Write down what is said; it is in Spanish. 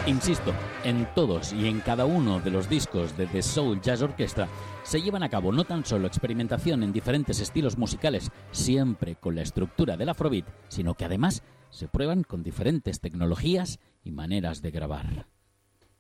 Insisto, en todos y en cada uno de los discos de The Soul Jazz Orchestra se llevan a cabo no tan solo experimentación en diferentes estilos musicales, siempre con la estructura del Afrobeat, sino que además se prueban con diferentes tecnologías y maneras de grabar.